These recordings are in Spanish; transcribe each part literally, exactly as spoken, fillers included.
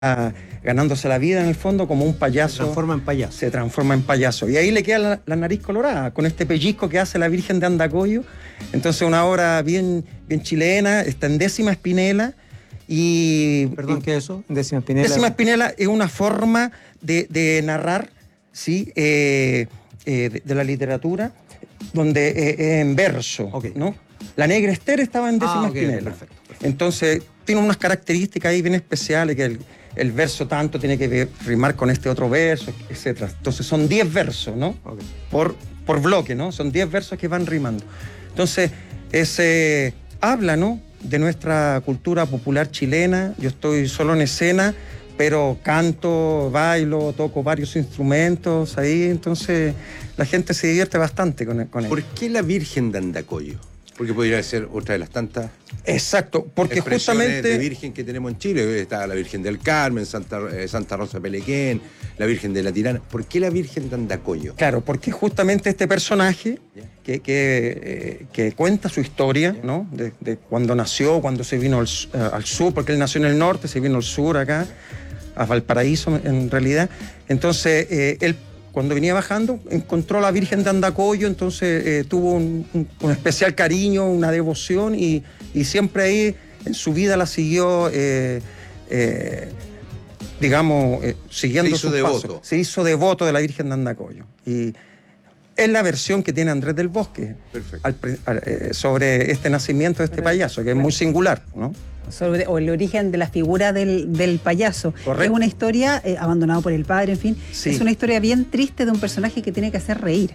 ganándose la vida en el fondo como un payaso. Se transforma en payaso. Se transforma en payaso. Y ahí le queda la, la nariz colorada, con este pellizco que hace la Virgen de Andacollo. Entonces una obra bien, bien chilena, está en décima espinela. Y, Perdón, y, ¿qué es eso? Décima espinela. Décima espinela es una forma de, de narrar, ¿sí? eh, eh, de, de la literatura, donde eh, es en verso, okay. ¿no? La Negra Ester estaba en décima ah, okay, espinela. Perfecto, perfecto. Entonces tiene unas características ahí bien especiales, que el, el verso tanto tiene que ver, rimar con este otro verso, etcétera. Entonces son diez versos, ¿no? Okay. Por, por bloque, ¿no? Son diez versos que van rimando. Entonces, ese habla, ¿no?, de nuestra cultura popular chilena. Yo estoy solo en escena, pero canto, bailo, toco varios instrumentos ahí, entonces la gente se divierte bastante con, con ¿Por él. qué la Virgen de Andacollo? Porque podría ser otra de las tantas. Exacto, porque justamente de virgen que tenemos en Chile. Está la Virgen del Carmen, Santa, eh, Santa Rosa Pelequén, la Virgen de la Tirana. ¿Por qué la Virgen de Andacollo? Claro, porque justamente este personaje que, que, eh, que cuenta su historia, ¿no? De, de cuando nació, cuando se vino al, uh, al sur, porque él nació en el norte, se vino al sur acá, a Valparaíso en realidad. Entonces, eh, él cuando venía bajando, encontró a la Virgen de Andacollo, entonces eh, tuvo un, un, un especial cariño, una devoción, y, y siempre ahí en su vida la siguió, eh, eh, digamos, eh, siguiendo sus pasos. Se hizo devoto. Se hizo devoto de la Virgen de Andacollo. Y es la versión que tiene Andrés del Bosque al, al, eh, sobre este nacimiento de este payaso, que es muy singular, ¿no? Sobre, o el origen de la figura del, del payaso. Correcto. Es una historia eh, abandonado por el padre, en fin. Sí. Es una historia bien triste de un personaje que tiene que hacer reír.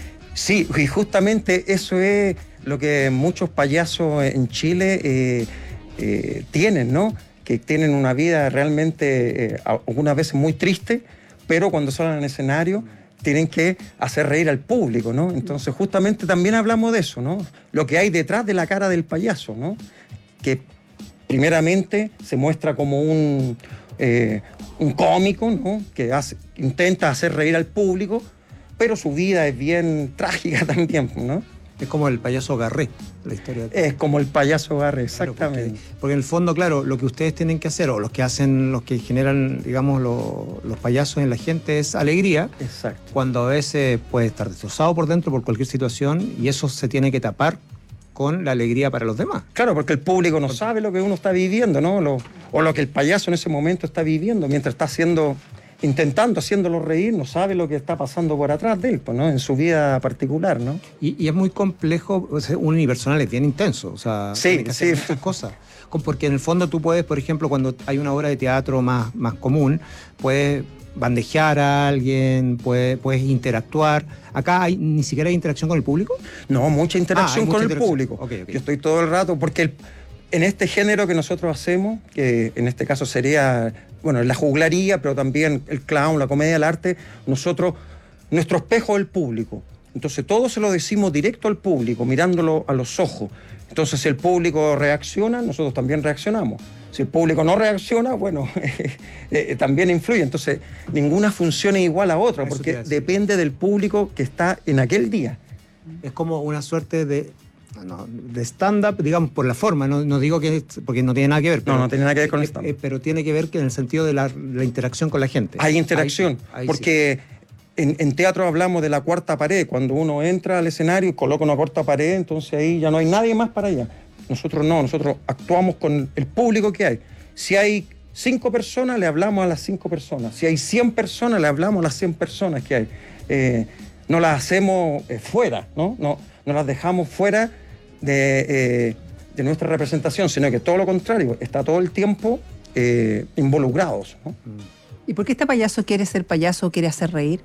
Sí, y justamente eso es lo que muchos payasos en Chile eh, eh, tienen, ¿no? Que tienen una vida realmente, eh, algunas veces muy triste, pero cuando salen al escenario tienen que hacer reír al público, ¿no? Entonces justamente también hablamos de eso, ¿no? Lo que hay detrás de la cara del payaso, ¿no? Que primeramente se muestra como un, eh, un cómico, ¿no? Que hace, intenta hacer reír al público, pero su vida es bien trágica también, ¿no? Es como el payaso Garré, la historia. Es como el payaso Garré, exactamente. Claro, porque, porque en el fondo, claro, lo que ustedes tienen que hacer, o los que hacen, los que generan, digamos, lo, los payasos en la gente, es alegría. Exacto. Cuando a veces puede estar destrozado por dentro por cualquier situación, y eso se tiene que tapar con la alegría para los demás. Claro, porque el público no sabe lo que uno está viviendo, ¿no? Lo, o lo que el payaso en ese momento está viviendo, mientras está haciendo, intentando, haciéndolo reír, no sabe lo que está pasando por atrás de él, pues, ¿no? En su vida particular, ¿no? Y, y es muy complejo, o sea, un unipersonal es bien intenso, o sea, sí, tiene que hacer sí. muchas cosas. Porque en el fondo tú puedes, por ejemplo, cuando hay una obra de teatro más, más común, puedes bandejear a alguien, puedes, puedes interactuar. ¿Acá hay, ni siquiera hay interacción con el público? No, mucha interacción ah, con mucha el interacción. público. Okay, okay. Yo estoy todo el rato, porque el, en este género que nosotros hacemos, que en este caso sería, bueno, la juglaría, pero también el clown, la comedia del arte, nosotros, nuestro espejo es el público. Entonces todo se lo decimos directo al público, mirándolo a los ojos. Entonces si el público reacciona, nosotros también reaccionamos. Si el público no reacciona, bueno, eh, eh, también influye. Entonces, ninguna función es igual a otra, porque depende del público que está en aquel día. Es como una suerte de, no, de stand-up, digamos, por la forma. No, no digo que, porque no tiene nada que ver. Pero, no, no tiene nada que ver con el eh, stand-up. Eh, pero tiene que ver que en el sentido de la, la interacción con la gente. Hay interacción, ahí, ahí porque sí. en, en teatro hablamos de la cuarta pared. Cuando uno entra al escenario y coloca una cuarta pared, entonces ahí ya no hay nadie más para allá. Nosotros no, nosotros actuamos con el público que hay. Si hay cinco personas, le hablamos a las cinco personas. Si hay cien personas, le hablamos a las cien personas que hay. Eh, no las hacemos eh, fuera, ¿no? No, no las dejamos fuera de, eh, de nuestra representación, sino que todo lo contrario, está todo el tiempo eh, involucrados, ¿no? ¿Y por qué este payaso quiere ser payaso o quiere hacer reír?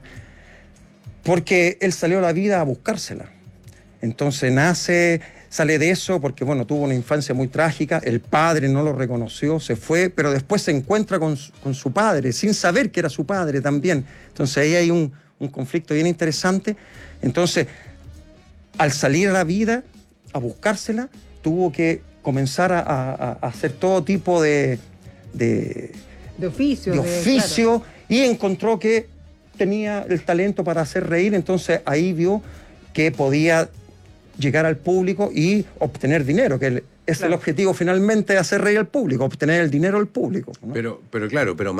Porque él salió a la vida a buscársela. Entonces nace... Sale de eso porque, bueno, tuvo una infancia muy trágica, el padre no lo reconoció, se fue, pero después se encuentra con su, con su padre, sin saber que era su padre también. Entonces ahí hay un, un conflicto bien interesante. Entonces, al salir a la vida, a buscársela, tuvo que comenzar a, a, a hacer todo tipo de... De, de oficio. De oficio, de, claro. Y encontró que tenía el talento para hacer reír, entonces ahí vio que podía llegar al público y obtener dinero, que el- es Claro. el objetivo finalmente de hacer reír al público, obtener el dinero al público, ¿no? Pero, pero claro, pero